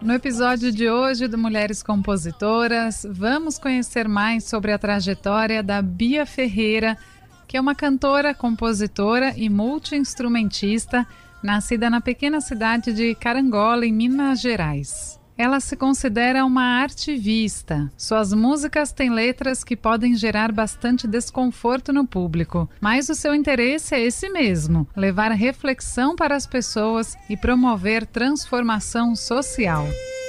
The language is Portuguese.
No episódio de hoje do Mulheres Compositoras, vamos conhecer mais sobre a trajetória da Bia Ferreira, que é uma cantora, compositora e multi-instrumentista, nascida na pequena cidade de Carangola, em Minas Gerais. Ela se considera uma artivista. Suas músicas têm letras que podem gerar bastante desconforto no público, mas o seu interesse é esse mesmo: levar reflexão para as pessoas e promover transformação social.